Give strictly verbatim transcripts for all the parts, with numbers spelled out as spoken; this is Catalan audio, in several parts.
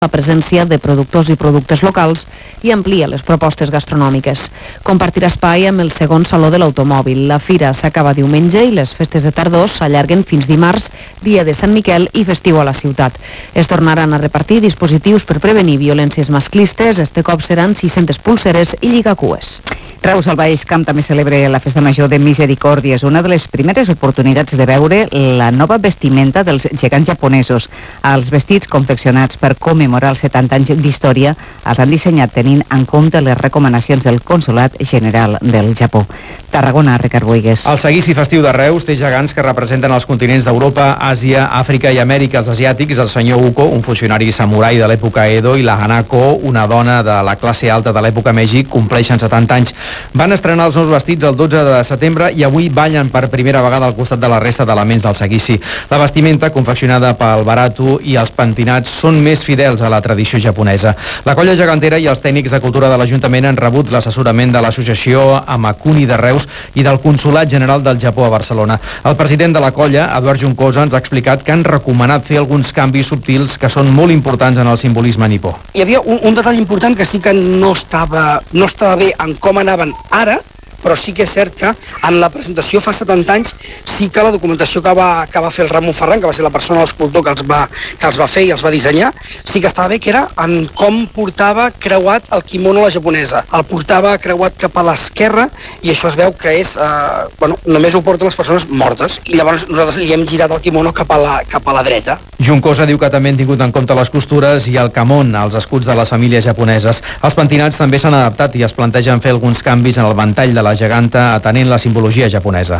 la presència de productors i productes locals i amplia les propostes gastronòmiques. Compartirà espai amb el segon Saló de l'Automòbil. La fira s'acaba diumenge i les festes de tardor s'allarguen fins dimarts, dia de Sant Miquel i festiu a la ciutat. Es tornaran a repartir dispositius per prevenir violències masclistes. Este cop seran sis-centes pulseres i lligacues. Reus, al Baix Camp, també celebra la Festa Major de Misericòrdia. És una de les primeres oportunitats de veure la nova vestimenta dels gegants japonesos. Els vestits confeccionats per commemorar els setanta anys d'història els han dissenyat tenint en compte les recomanacions del Consolat General del Japó. Tarragona, Ricard Boigues. El seguici festiu de Reus té gegants que representen els continents d'Europa, Àsia, Àfrica i Amèrica. Els asiàtics, el senyor Uko, un funcionari samurai de l'època Edo, i la Hanako, una dona de la classe alta de l'època Meiji, compleixen setanta anys. Van estrenar els nous vestits el dotze de setembre i avui ballen per primera vegada al costat de la resta d'elements del seguici. La vestimenta, confeccionada pel Barato, i els pentinats són més fidels a la tradició japonesa. La colla gegantera i els tècnics de cultura de l'Ajuntament han rebut l'assessorament de l'associació Amakuni de Reus i del Consolat General del Japó a Barcelona. El president de la colla, Eduard Juncosa, ens ha explicat que han recomanat fer alguns canvis subtils que són molt importants en el simbolisme nipó. Hi havia un, un detall important que sí que no estava, no estava bé en com anaven ara, però sí que és cert que en la presentació fa setanta anys sí que la documentació que va, que va fer el Ramon Ferran, que va ser la persona, l'escultor que els va, que els va fer i els va dissenyar, sí que estava bé, que era en com portava creuat el quimono a la japonesa. El portava creuat cap a l'esquerra i això es veu que és, eh, bueno, només ho porten les persones mortes i llavors nosaltres li hem girat el quimono cap a la, cap a la dreta. Juncosa diu que també han tingut en compte les costures i el kamon, els escuts de les famílies japoneses. Els pentinats també s'han adaptat i es plantegen fer alguns canvis en el ventall de la geganta atenent la simbologia japonesa.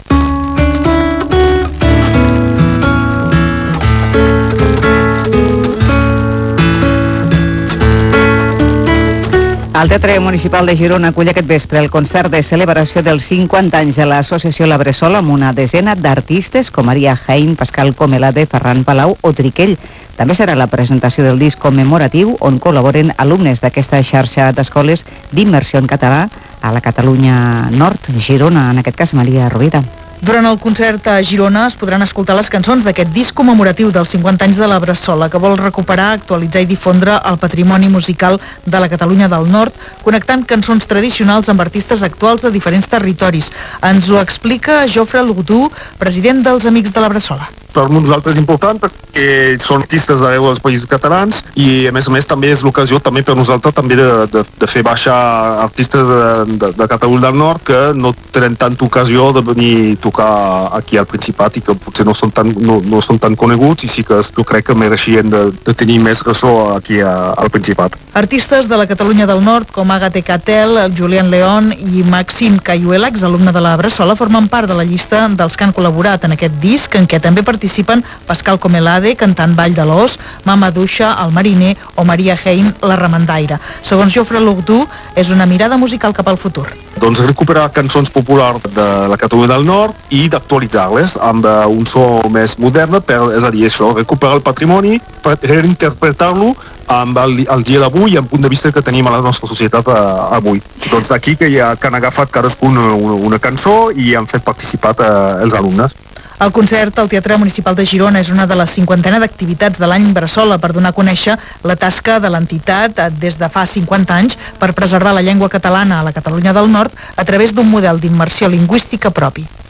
El Teatre Municipal de Girona acull aquest vespre el concert de celebració dels cinquanta anys de l'associació La Bressola amb una desena d'artistes com Maria Jaén, Pascal Comelade, Ferran Palau o Triquell. També serà la presentació del disc commemoratiu on col·laboren alumnes d'aquesta xarxa d'escoles d'immersió en català a la Catalunya Nord, Girona, en aquest cas Maria Rovira. Durant el concert a Girona es podran escoltar les cançons d'aquest disc commemoratiu dels cinquanta anys de la Bressola, que vol recuperar, actualitzar i difondre el patrimoni musical de la Catalunya del Nord, connectant cançons tradicionals amb artistes actuals de diferents territoris. Ens ho explica Jofre Lugdú, president dels Amics de la Bressola. Per nosaltres és important perquè són artistes d'arreu dels països catalans i a més a més també és l'ocasió també per nosaltres també de, de, de fer baixar artistes de, de, de Catalunya del Nord que no tenen tanta ocasió de venir tocar aquí al Principat i que potser no són tan, no, no són tan coneguts i sí que jo crec que mereixien de, de tenir més ressò aquí a, al Principat. Artistes de la Catalunya del Nord com Àgate Catel, Julián León i Màxim Cayuela, exalumne de la Bressola, formen part de la llista dels que han col·laborat en aquest disc en què també participen Participen Pascal Comelade, cantant Vall de l'Os, Mama Duixa, el Mariner o Maria Jaén, la remendaire. Segons Jofre Lugdú, és una mirada musical cap al futur. Doncs recuperar cançons populars de la Catalunya del Nord i d'actualitzar-les amb un so més modern, per, és a dir, això, recuperar el patrimoni, per reinterpretar-lo amb el, el dia d'avui i el punt de vista que tenim a la nostra societat uh, avui. Doncs d'aquí que, ja, que han agafat cadascun una, una cançó i han fet participar uh, els alumnes. El concert al Teatre Municipal de Girona és una de les cinquantena d'activitats de l'any Bressola per donar a conèixer la tasca de l'entitat des de fa cinquanta anys per preservar la llengua catalana a la Catalunya del Nord a través d'un model d'immersió lingüística propi.